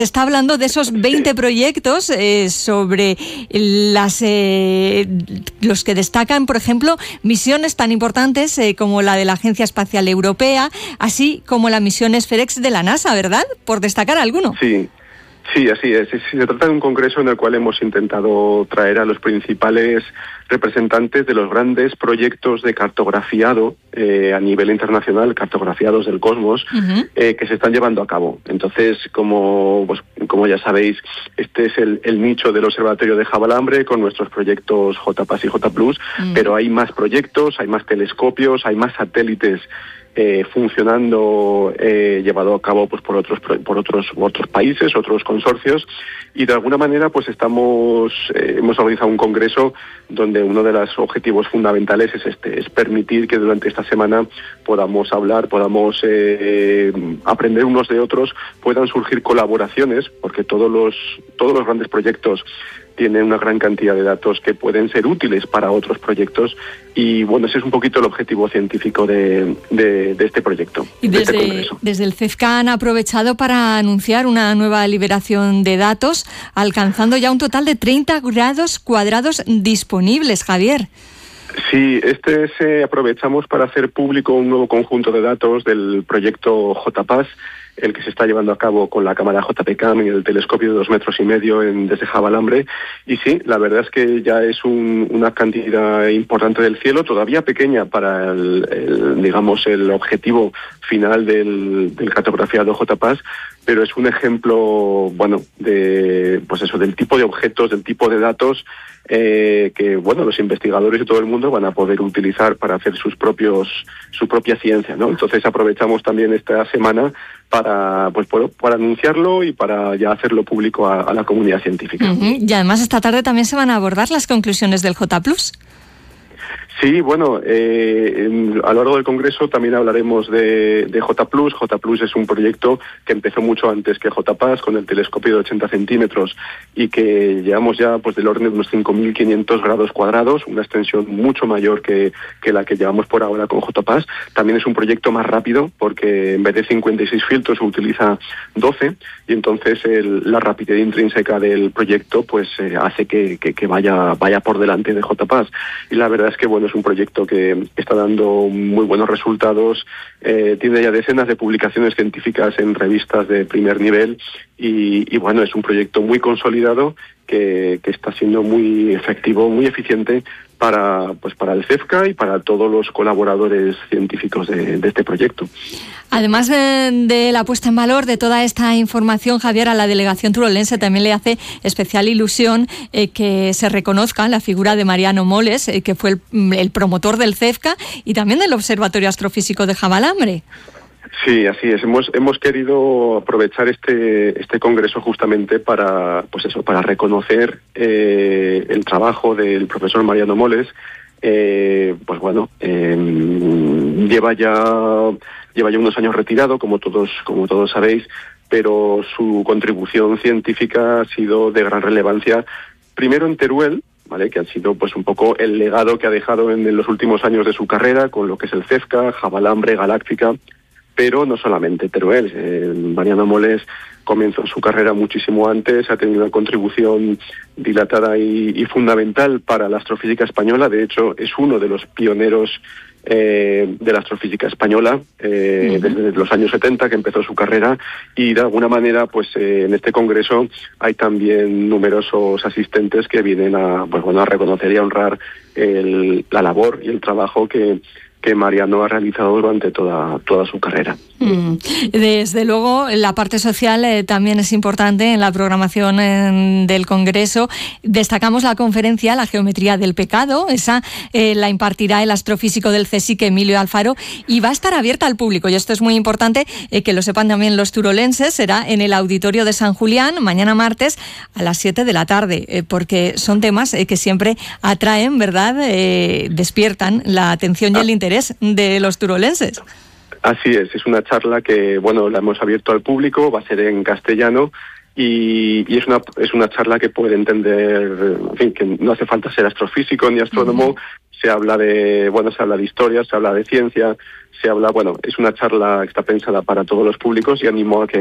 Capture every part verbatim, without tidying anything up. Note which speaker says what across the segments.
Speaker 1: Está hablando de esos veinte proyectos eh, sobre las eh, los que destacan, por ejemplo, misiones tan importantes eh, como la de la Agencia Espacial Europea, así como la misión SpaceX de la NASA, ¿verdad? Por destacar alguno.
Speaker 2: Sí. Sí, así es. Se trata de un congreso en el cual hemos intentado traer a los principales representantes de los grandes proyectos de cartografiado eh, a nivel internacional, cartografiados del cosmos, uh-huh. eh, que se están llevando a cabo. Entonces, como pues, como ya sabéis, este es el, el nicho del Observatorio de Javalambre con nuestros proyectos J P A S y J Plus, uh-huh. pero hay más proyectos, hay más telescopios, hay más satélites Eh, funcionando, eh, llevado a cabo pues por otros por otros otros países, otros consorcios, y de alguna manera pues estamos eh, hemos organizado un congreso donde uno de los objetivos fundamentales es este, es permitir que durante esta semana podamos hablar, podamos eh, aprender unos de otros, puedan surgir colaboraciones, porque todos los todos los grandes proyectos tienen una gran cantidad de datos que pueden ser útiles para otros proyectos, y bueno, ese es un poquito el objetivo científico de, de, de este proyecto.
Speaker 1: Y desde,
Speaker 2: de este
Speaker 1: desde el CEFCA han aprovechado para anunciar una nueva liberación de datos, alcanzando ya un total de treinta grados cuadrados disponibles, Javier.
Speaker 2: Sí, este es, eh, aprovechamos para hacer público un nuevo conjunto de datos del proyecto J P A S, el que se está llevando a cabo con la cámara J P CAM y el telescopio de dos metros y medio en, desde Javalambre. Y sí, la verdad es que ya es un, una cantidad importante del cielo, todavía pequeña para el, el digamos, el objetivo final del, del cartografiado J P A S, pero es un ejemplo, bueno, de, pues eso, del tipo de objetos, del tipo de datos eh, que, bueno, los investigadores de todo el mundo van a poder utilizar para hacer sus propios, su propia ciencia, ¿no? Entonces aprovechamos también esta semana para, pues, para, para anunciarlo y para ya hacerlo público a, a la comunidad científica.
Speaker 1: Uh-huh. Y además esta tarde también se van a abordar las conclusiones del J Plus.
Speaker 2: Sí, bueno, eh, en, a lo largo del Congreso también hablaremos de, de J Plus. J Plus es un proyecto que empezó mucho antes que J P A S, con el telescopio de ochenta centímetros, y que llevamos ya pues del orden de unos cinco mil quinientos grados cuadrados, una extensión mucho mayor que, que la que llevamos por ahora con J P A S. También es un proyecto más rápido, porque en vez de cincuenta y seis filtros se utiliza doce, y entonces el, la rapidez intrínseca del proyecto pues eh, hace que, que, que vaya, vaya por delante de J P A S. Y la verdad es que bueno, es un proyecto que está dando muy buenos resultados, eh, tiene ya decenas de publicaciones científicas en revistas de primer nivel, y, y bueno, es un proyecto muy consolidado que, que está siendo muy efectivo, muy eficiente para, pues para el CEFCA y para todos los colaboradores científicos de, de este proyecto.
Speaker 1: Además de, de la puesta en valor de toda esta información, Javier, a la delegación turolense también le hace especial ilusión eh, que se reconozca la figura de Mariano Moles, eh, que fue el, el promotor del CEFCA y también del Observatorio Astrofísico de Javalambre.
Speaker 2: Sí, así es. Hemos hemos querido aprovechar este este congreso justamente para pues eso, para reconocer eh, el trabajo del profesor Mariano Moles. Eh, pues bueno, eh, lleva ya lleva ya unos años retirado, como todos como todos sabéis, pero su contribución científica ha sido de gran relevancia. Primero en Teruel, ¿vale?, que ha sido pues un poco el legado que ha dejado en, en los últimos años de su carrera con lo que es el CEFCA, Javalambre, Galáctica. Pero no solamente Teruel, eh, Mariano Moles comenzó su carrera muchísimo antes, ha tenido una contribución dilatada y, y fundamental para la astrofísica española. De hecho, es uno de los pioneros eh, de la astrofísica española, eh, uh-huh. desde los años setenta que empezó su carrera, y de alguna manera pues eh, en este congreso hay también numerosos asistentes que vienen a, pues, bueno, a reconocer y a honrar el, la labor y el trabajo que que Mariano ha realizado durante toda toda su carrera.
Speaker 1: Mm. Desde luego, la parte social eh, también es importante en la programación eh, del Congreso. Destacamos la conferencia La geometría del pecado. Esa eh, la impartirá el astrofísico del CSIC, Emilio Alfaro, y va a estar abierta al público. Y esto es muy importante eh, que lo sepan también los turolenses. Será en el Auditorio de San Julián, mañana martes a las siete de la tarde, eh, porque son temas eh, que siempre atraen, ¿verdad? Eh, despiertan la atención y el interés de los turolenses.
Speaker 2: Así es, es una charla que, bueno, la hemos abierto al público, va a ser en castellano, y, y es una es una charla que puede entender, en fin, que no hace falta ser astrofísico ni astrónomo. Uh-huh. Se habla de, bueno, se habla de historia, se habla de ciencia, se habla, bueno, es una charla que está pensada para todos los públicos, y animo a que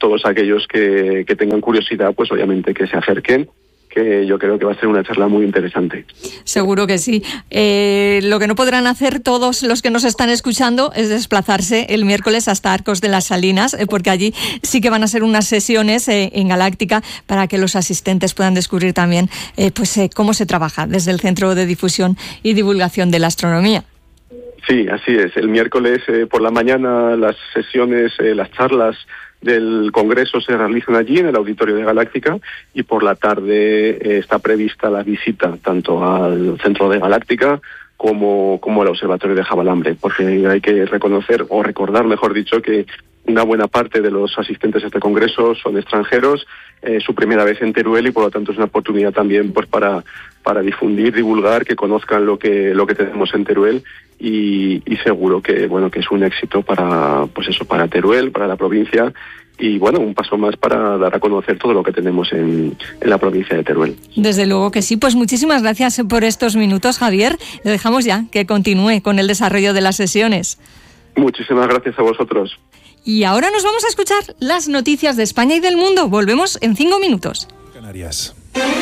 Speaker 2: todos aquellos que, que tengan curiosidad, pues obviamente que se acerquen, que yo creo que va a ser una charla muy interesante.
Speaker 1: Seguro que sí. Eh, lo que no podrán hacer todos los que nos están escuchando es desplazarse el miércoles hasta Arcos de las Salinas, eh, porque allí sí que van a ser unas sesiones eh, en Galáctica para que los asistentes puedan descubrir también eh, pues eh, cómo se trabaja desde el Centro de Difusión y Divulgación de la Astronomía.
Speaker 2: Sí, así es. El miércoles eh, por la mañana las sesiones, eh, las charlas del Congreso se realizan allí en el auditorio de Galáctica y por la tarde eh, está prevista la visita tanto al centro de Galáctica como, como al observatorio de Javalambre, porque hay que reconocer o recordar, mejor dicho, que una buena parte de los asistentes a este congreso son extranjeros, eh, su primera vez en Teruel y por lo tanto es una oportunidad también pues para para difundir, divulgar, que conozcan lo que lo que tenemos en Teruel y, y seguro que bueno que es un éxito para pues eso para Teruel, para la provincia y bueno un paso más para dar a conocer todo lo que tenemos en, en la provincia de Teruel.
Speaker 1: Desde luego que sí, pues muchísimas gracias por estos minutos, Javier. Le dejamos ya que continúe con el desarrollo de las sesiones.
Speaker 2: Muchísimas gracias a vosotros.
Speaker 1: Y ahora nos vamos a escuchar las noticias de España y del mundo. Volvemos en cinco minutos.
Speaker 3: Canarias.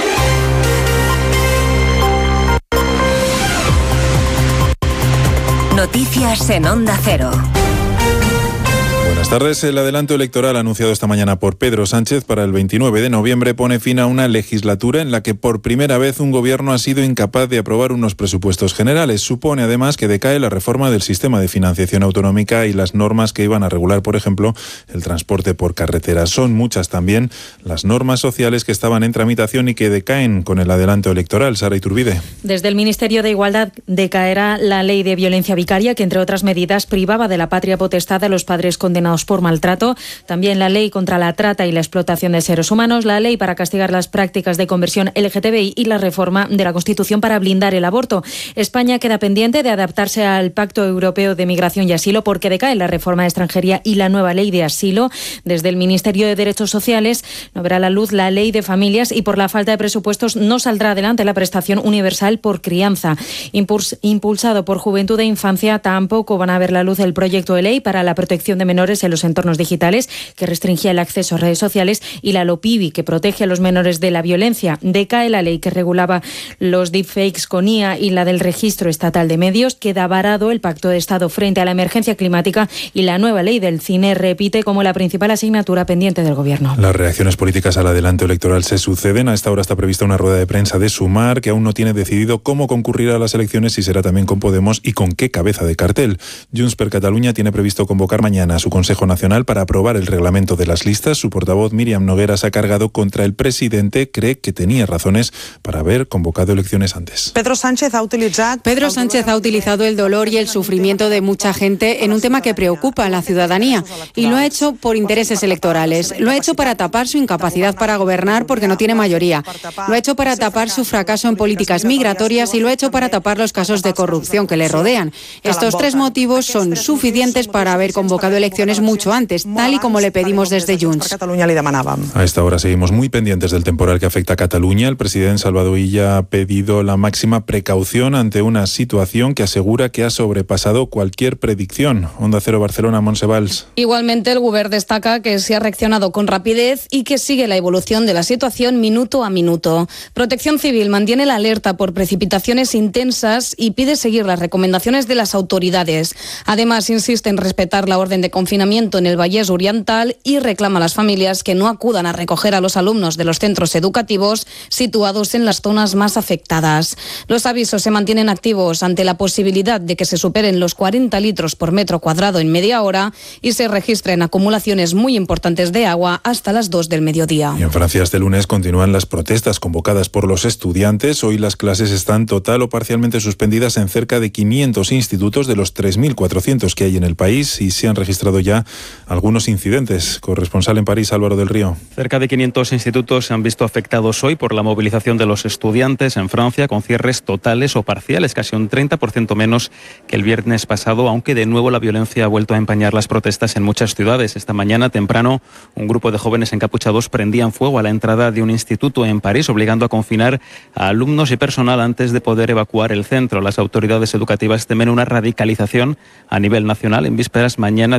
Speaker 4: Noticias en Onda Cero.
Speaker 3: Buenas tardes. El adelanto electoral anunciado esta mañana por Pedro Sánchez para el veintinueve de noviembre pone fin a una legislatura en la que por primera vez un gobierno ha sido incapaz de aprobar unos presupuestos generales. Supone además que decae la reforma del sistema de financiación autonómica y las normas que iban a regular, por ejemplo, el transporte por carretera. Son muchas también las normas sociales que estaban en tramitación y que decaen con el adelanto electoral. Sara Iturbide.
Speaker 5: Desde el Ministerio de Igualdad decaerá la ley de violencia vicaria, que entre otras medidas privaba de la patria potestad a los padres condenados por maltrato, también la ley contra la trata y la explotación de seres humanos, la ley para castigar las prácticas de conversión L G T B I y la reforma de la Constitución para blindar el aborto. España queda pendiente de adaptarse al Pacto Europeo de Migración y Asilo porque decae la reforma de extranjería y la nueva ley de asilo. Desde el Ministerio de Derechos Sociales no verá la luz la ley de familias y por la falta de presupuestos no saldrá adelante la prestación universal por crianza. Impuls- impulsado por Juventud e Infancia, tampoco van a ver la luz el proyecto de ley para la protección de menores en los entornos digitales, que restringía el acceso a redes sociales, y la LOPIBI, que protege a los menores de la violencia. Decae la ley que regulaba los deepfakes con I A y la del registro estatal de medios. Queda varado el pacto de Estado frente a la emergencia climática y la nueva ley del cine repite como la principal asignatura pendiente del Gobierno.
Speaker 3: Las reacciones políticas al adelanto electoral se suceden. A esta hora está prevista una rueda de prensa de Sumar, que aún no tiene decidido cómo concurrirá a las elecciones, si será también con Podemos y con qué cabeza de cartel. Junts per Catalunya tiene previsto convocar mañana a su Consejo Nacional para aprobar el reglamento de las listas. Su portavoz, Míriam Noguera, se ha cargado contra el presidente. Cree que tenía razones para haber convocado elecciones antes.
Speaker 6: Pedro Sánchez ha utilizado... Pedro Sánchez ha utilizado el dolor y el sufrimiento de mucha gente en un tema que preocupa a la ciudadanía y lo ha hecho por intereses electorales. Lo ha hecho para tapar su incapacidad para gobernar porque no tiene mayoría. Lo ha hecho para tapar su fracaso en políticas migratorias y lo ha hecho para tapar los casos de corrupción que le rodean. Estos tres motivos son suficientes para haber convocado elecciones mucho antes, tal y como le pedimos desde Junts.
Speaker 3: A esta hora seguimos muy pendientes del temporal que afecta a Cataluña. El presidente Salvador Illa ha pedido la máxima precaución ante una situación que asegura que ha sobrepasado cualquier predicción. Onda Cero Barcelona, Montse Valls.
Speaker 7: Igualmente, el Govern destaca que se ha reaccionado con rapidez y que sigue la evolución de la situación minuto a minuto. Protección Civil mantiene la alerta por precipitaciones intensas y pide seguir las recomendaciones de las autoridades. Además, insiste en respetar la orden de confinamiento en el Vallès Oriental y reclama a las familias que no acudan a recoger a los alumnos de los centros educativos situados en las zonas más afectadas. Los avisos se mantienen activos ante la posibilidad de que se superen los cuarenta litros por metro cuadrado en media hora y se registren acumulaciones muy importantes de agua hasta las dos del mediodía.
Speaker 3: Y en Francia este lunes continúan las protestas convocadas por los estudiantes. Hoy las clases están total o parcialmente suspendidas en cerca de quinientos institutos de los tres mil cuatrocientos que hay en el país y se han registrado ya algunos incidentes. Corresponsal en París, Álvaro del Río.
Speaker 8: Cerca de quinientos institutos se han visto afectados hoy por la movilización de los estudiantes en Francia, con cierres totales o parciales, casi un treinta por ciento menos que el viernes pasado, aunque de nuevo la violencia ha vuelto a empañar las protestas en muchas ciudades. Esta mañana temprano, un grupo de jóvenes encapuchados prendían fuego a la entrada de un instituto en París, obligando a confinar a alumnos y personal antes de poder evacuar el centro. Las autoridades educativas temen una radicalización a nivel nacional en vísperas mañana de una jornada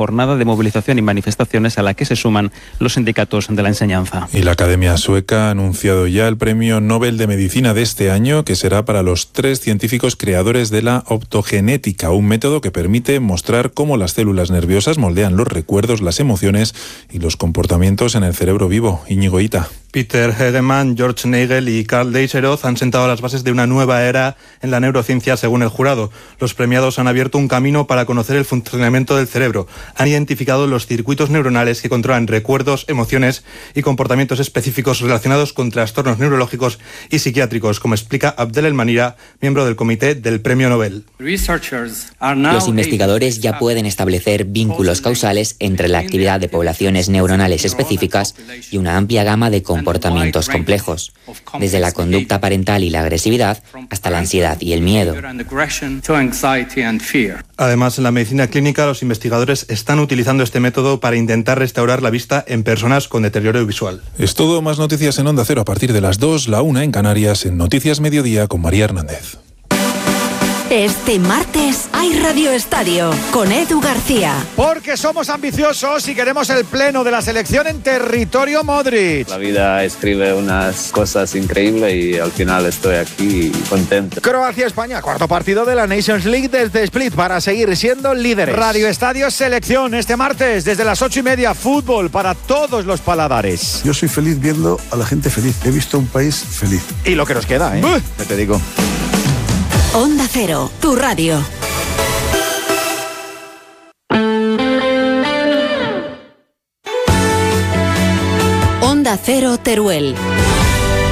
Speaker 8: jornada de movilización y manifestaciones a la que se suman los sindicatos de la enseñanza.
Speaker 3: Y la Academia Sueca ha anunciado ya el Premio Nobel de Medicina de este año, que será para los tres científicos creadores de la optogenética, un método que permite mostrar cómo las células nerviosas moldean los recuerdos, las emociones y los comportamientos en el cerebro vivo. Íñigo Ita.
Speaker 9: Peter Hegemann, George Nagel y Carl Deisseroth han sentado las bases de una nueva era en la neurociencia, según el jurado. Los premiados han abierto un camino para conocer el funcionamiento del cerebro. Han identificado los circuitos neuronales que controlan recuerdos, emociones y comportamientos específicos relacionados con trastornos neurológicos y psiquiátricos, como explica Abdel El Manira, miembro del comité del Premio Nobel.
Speaker 10: Los investigadores ya pueden establecer vínculos causales entre la actividad de poblaciones neuronales específicas y una amplia gama de comportamientos complejos, desde la conducta parental y la agresividad hasta la ansiedad y el miedo.
Speaker 9: Además, en la medicina clínica, los investigadores están utilizando este método para intentar restaurar la vista en personas con deterioro visual.
Speaker 3: Es todo, más noticias en Onda Cero a partir de las dos, la una en Canarias, en Noticias Mediodía con María Hernández.
Speaker 4: Este martes hay Radio Estadio con Edu García.
Speaker 11: Porque somos ambiciosos y queremos el pleno de la selección en territorio Modric.
Speaker 12: La vida escribe unas cosas increíbles y al final estoy aquí contento.
Speaker 11: Croacia-España, cuarto partido de la Nations League desde Split para seguir siendo líderes. Radio Estadio Selección este martes desde las ocho y media. Fútbol para todos los paladares.
Speaker 13: Yo soy feliz viendo a la gente feliz. He visto un país feliz.
Speaker 11: Y lo que nos queda, ¿eh?
Speaker 13: ¡Buh!
Speaker 11: ¿Qué te digo?
Speaker 4: Onda Cero, tu radio. Onda Cero Teruel.